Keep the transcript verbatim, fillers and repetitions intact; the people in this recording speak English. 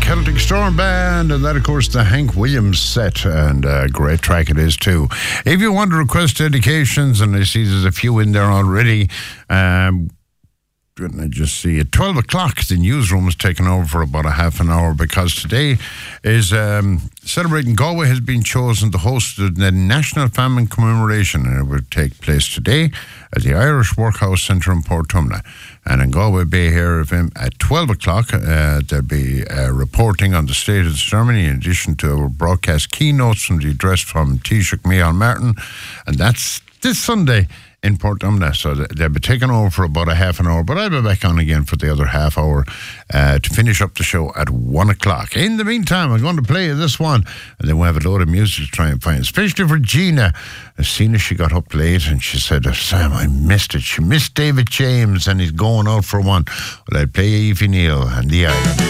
Celtic Storm Band, and that, of course, the Hank Williams set, and a great track it is, too. If you want to request dedications, and I see there's a few in there already, um, I just see at twelve o'clock, the newsroom is taken over for about a half an hour, because today is um, celebrating Galway has been chosen to host the National Famine Commemoration, and it will take place today at the Irish Workhouse Centre in Portumna. And in Galway Bay here at twelve o'clock, uh, there'll be uh, reporting on the state of the ceremony, in addition to a broadcast keynotes from the address from Taoiseach Micheál Martin, and that's this Sunday in Portumna. So they'll be taking over for about a half an hour, but I'll be back on again for the other half hour uh, to finish up the show at one o'clock. In the meantime, I'm going to play you this one, and then we'll have a load of music to try and find, especially for Gina. As soon as she got up late and she said, oh, Sam, I missed it. She missed David James and he's going out for one. Well, I'll play you Evie Neal and The Island.